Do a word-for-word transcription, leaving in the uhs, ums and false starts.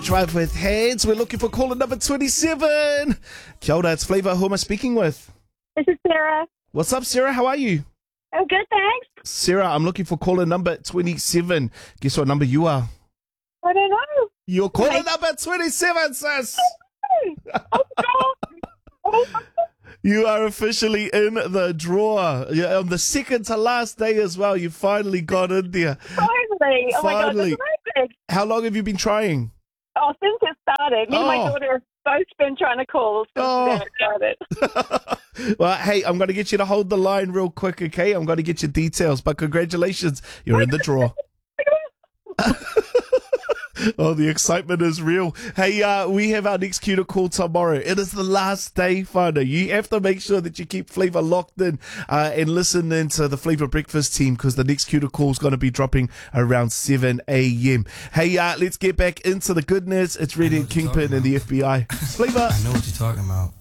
Drive with hands. We're looking for caller number twenty-seven. Kia ora, it's Flavour. Who am I speaking with? This is Sarah. What's up, Sarah? How are you? I'm good, thanks. Sarah, I'm looking for caller number twenty-seven. Guess what number you are? I don't know. You're caller Like- number twenty-seven, sis. Oh, God. Oh, You are officially in the draw. Yeah, on the second to last day as well. You finally got in there. finally. Oh, my God, Finally. that's amazing. How long have you been trying? Oh, since it started, me and my Oh. daughter have both been trying to call since Oh. it started. Well, hey, I'm going to get you to hold the line real quick, okay? I'm going to get your details, but congratulations. You're in the draw. Oh, the excitement is real. Hey, uh, we have our next cue to call tomorrow. It is the last day, whānau. You have to make sure that you keep Flavour locked in uh, and listen into the Flavour Breakfast team because the next cue to call is going to be dropping around seven a.m. Hey, uh, let's get back into the goodness. It's Redhead Kingpin and the F B I. Flavour. I know what you're talking about.